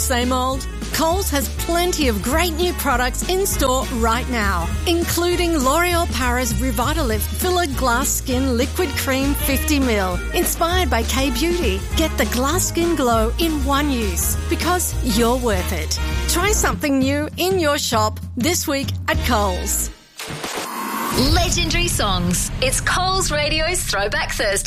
same old? Coles has plenty of great new products in store right now, including L'Oreal Paris Revitalift Filler Glass Skin Liquid Cream 50ml, inspired by K-Beauty. Get the glass skin glow in one use, because you're worth it. Try something new in your shop this week at Coles. Legendary songs. It's Coles Radio's Throwback Thursday.